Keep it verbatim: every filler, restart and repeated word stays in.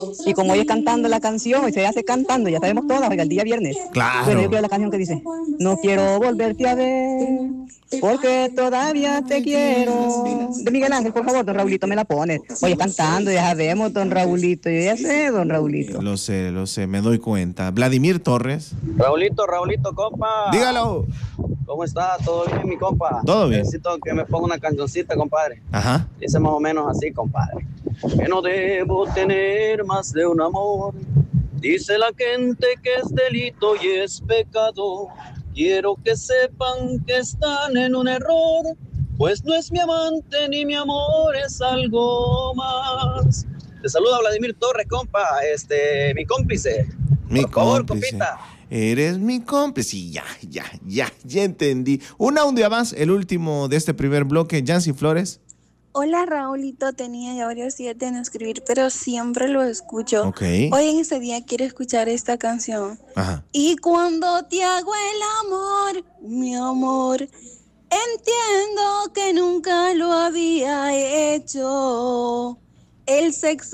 Y como hoy es cantando la canción, y se hace cantando, ya sabemos todas, oiga, el día viernes. Claro. Bueno, yo quiero la canción que dice, no quiero volverte a ver, porque todavía te quiero. De Miguel Ángel, por favor, don Raulito, me la pone. Oye, cantando, ya sabemos, don Raulito, yo ya sé, don Raulito. Lo sé, lo sé, me doy cuenta. Vladimir Torres. Raulito, Raulito, compa. Dígalo. ¿Cómo está? ¿Todo bien, mi compa? Todo bien. Necesito que me ponga una cancioncita, compadre. Ajá. Dice más o menos así, compadre. Que no debo tener más de un amor. Dice la gente que es delito y es pecado. Quiero que sepan que están en un error, pues no es mi amante ni mi amor, es algo más. Te saluda Vladimir Torres, compa, este, mi cómplice. Mi Por favor, cómplice. compita. Eres mi cómplice. Sí, ya, ya, ya, ya entendí. Un audio más, el último de este primer bloque, Yancy Flores. Hola Raulito, tenía ya varios días de no escribir, pero siempre lo escucho. Ok. Hoy en ese día quiero escuchar esta canción. Ajá. Y cuando te hago el amor, mi amor, entiendo que nunca lo había hecho. El sexo